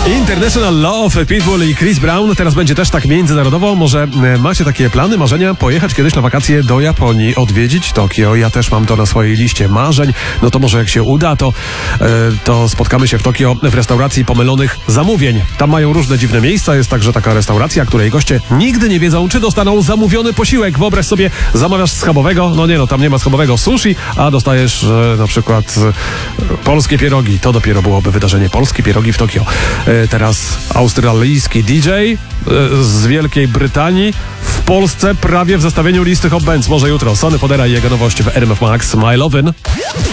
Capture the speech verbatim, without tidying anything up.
International Love, Pitbull i Chris Brown. Teraz będzie też tak międzynarodowo. Może macie takie plany, marzenia, pojechać kiedyś na wakacje do Japonii, odwiedzić Tokio. Ja też mam to na swojej liście marzeń. No to może jak się uda, to, e, to spotkamy się w Tokio w restauracji pomylonych zamówień. Tam mają różne dziwne miejsca. Jest także taka restauracja, której goście nigdy nie wiedzą, czy dostaną zamówiony posiłek. Wyobraź sobie, zamawiasz schabowego. No nie no, tam nie ma schabowego sushi, a dostajesz e, na przykład e, polskie pierogi. To dopiero byłoby wydarzenie. Polskie pierogi w Tokio. E, Teraz australijski D J e, z Wielkiej Brytanii w Polsce prawie w zestawieniu listy Hot Bands. Może jutro. Sonny Fodera i jego nowość w R M F Max. My Lovin'.